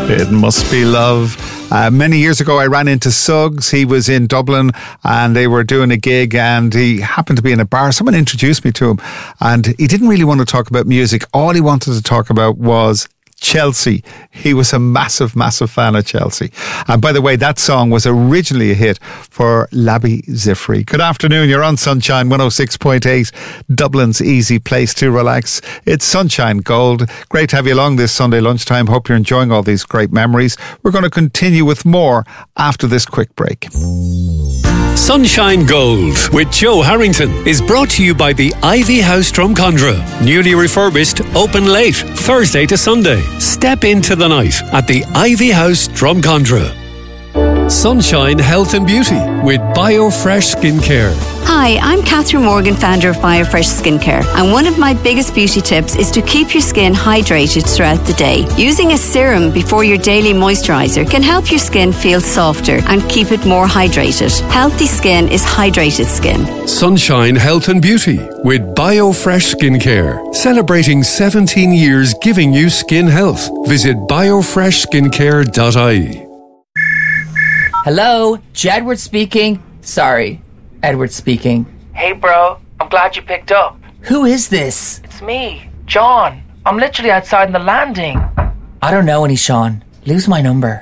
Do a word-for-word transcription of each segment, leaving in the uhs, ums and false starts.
It Must Be Love. Uh, many years ago, I ran into Suggs. He was in Dublin and they were doing a gig and he happened to be in a bar. Someone introduced me to him and he didn't really want to talk about music. All he wanted to talk about was Chelsea. He was a massive, massive fan of Chelsea. And by the way, that song was originally a hit for Labi Zifri. Good afternoon. You're on Sunshine one oh six point eight, Dublin's easy place to relax. It's Sunshine Gold. Great to have you along this Sunday lunchtime. Hope you're enjoying all these great memories. We're going to continue with more after this quick break. Sunshine Gold with Joe Harrington is brought to you by the Ivy House Drumcondra. Newly refurbished, open late, Thursday to Sunday. Step into the night at the Ivy House Drumcondra. Sunshine Health and Beauty with BioFresh Skincare. Hi, I'm Catherine Morgan, founder of BioFresh Skincare, and one of my biggest beauty tips is to keep your skin hydrated throughout the day. Using a serum before your daily moisturizer can help your skin feel softer and keep it more hydrated. Healthy skin is hydrated skin. Sunshine Health and Beauty with BioFresh Skincare. Celebrating seventeen years giving you skin health. Visit biofresh skincare dot I E. Hello, Jedward speaking. Sorry, Edward speaking. Hey bro, I'm glad you picked up. Who is this? It's me, John. I'm literally outside in the landing. I don't know any Sean. Lose my number.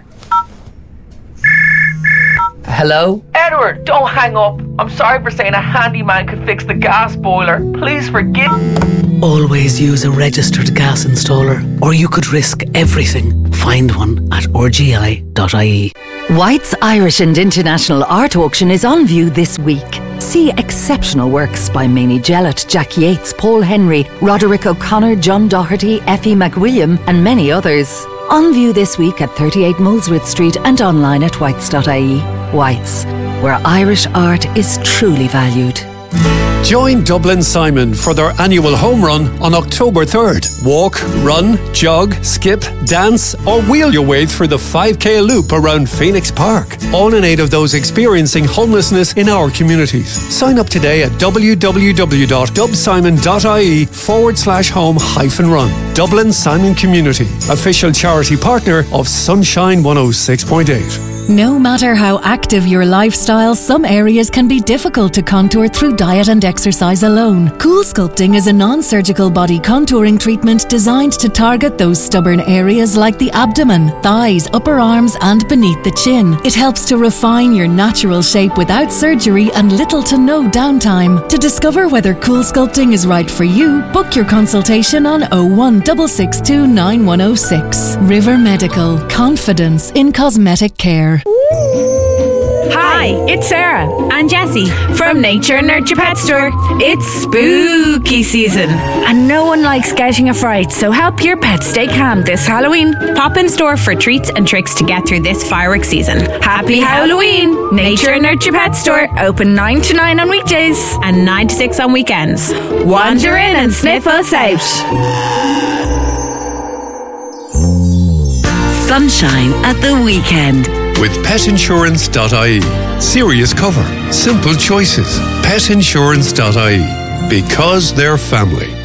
Hello? Edward, don't hang up. I'm sorry for saying a handyman could fix the gas boiler. Please forgive. Always use a registered gas installer, or you could risk everything. Find one at r g i dot I E. White's Irish and International Art Auction is on view this week. See exceptional works by Mamie Jellett, Jack Yates, Paul Henry, Roderick O'Connor, John Doherty, Effie McWilliam and many others. On view this week at thirty-eight Molesworth Street and online at whites dot I E. Whites, where Irish art is truly valued. Join Dublin Simon for their annual home run on October third. Walk, run, jog, skip, dance or wheel your way through the five K loop around Phoenix Park. All in aid of those experiencing homelessness in our communities. Sign up today at www.dubsimon.ie forward slash home hyphen run. Dublin Simon Community, official charity partner of Sunshine one oh six point eight. No matter how active your lifestyle, some areas can be difficult to contour through diet and exercise alone. Cool Sculpting is a non-surgical body contouring treatment designed to target those stubborn areas like the abdomen, thighs, upper arms and beneath the chin. It helps to refine your natural shape without surgery and little to no downtime. To discover whether Cool Sculpting is right for you, book your consultation on oh one six six two nine one oh six. River Medical. Confidence in cosmetic care. Hi, it's Sarah and Jessie from Nature Nurture Pet Store. It's spooky season and no one likes getting a fright, so help your pet stay calm this Halloween. Pop in store for treats and tricks to get through this fireworks season. Happy Halloween! Nature Nurture Pet Store, open nine to nine on weekdays and nine to six on weekends. Wander in and sniff us out. Sunshine at the weekend. With pet insurance dot I E. Serious cover, simple choices. pet insurance dot I E. Because they're family.